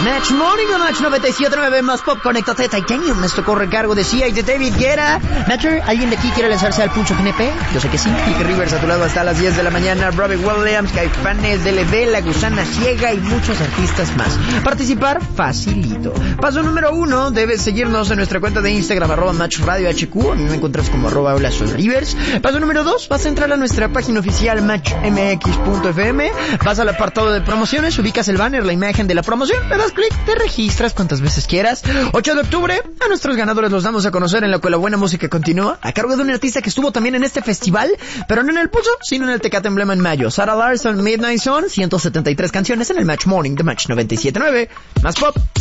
Match Morning de Match 97.9 más pop. Conéctate Titanium. Esto corre cargo de Sia y de David Guetta. Matcher, ¿alguien de aquí quiere lanzarse al Puncho GNP? Yo sé que sí. Pique Rivers a tu lado hasta las 10 de la mañana. Robbie Williams, Caifanes, DLD, La Gusana Ciega y muchos artistas más. Participar facilito. Paso número 1, debes seguirnos en nuestra cuenta de Instagram @MatchRadioHQ. A mí me encuentras como @Hola Soy Rivers. Paso número 2, vas a entrar a nuestra página oficial matchmx.fm. Vas al apartado de promociones, ubicas el banner, la imagen de la promoción, le das clic, te registras cuantas veces quieras. 8 de octubre, a nuestros ganadores los damos a conocer en lo que la buena música continúa, a cargo de un artista que estuvo también en este festival, pero no en el Pulso, sino en el Tecate Emblema en mayo. Sarah Larson, Midnight Sun, 173 canciones en el Match Morning de Match 97.9. Más pop.